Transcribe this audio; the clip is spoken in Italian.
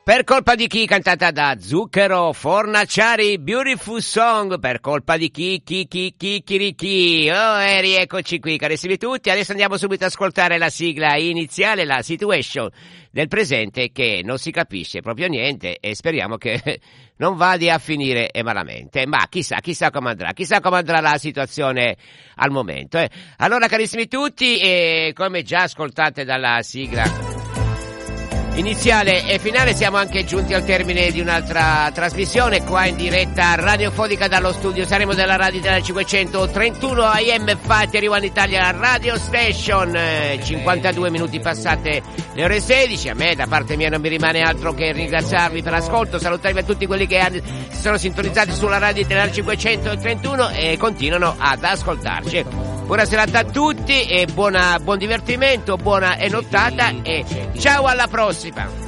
Per colpa di chi? Cantata da Zucchero, Fornaciari, Beautiful Song, per colpa di chi? Oh, rieccoci qui, carissimi tutti. Adesso andiamo subito ad ascoltare la sigla iniziale, la situation del presente, che non si capisce proprio niente e speriamo che non vada a finire malamente. Ma chissà come andrà la situazione al momento. Allora, carissimi tutti, come già ascoltate dalla sigla iniziale e finale, siamo anche giunti al termine di un'altra trasmissione qua in diretta radiofonica dallo studio. Saremo della Radio Italia 531 AM Factory One Italia Radio Station. 52 minuti passate le ore 16. A me, da parte mia, non mi rimane altro che ringraziarvi per l'ascolto, salutarvi a tutti quelli che si sono sintonizzati sulla Radio Italia 531 e continuano ad ascoltarci. Buona serata a tutti e buon divertimento, buona nottata e ciao, alla prossima!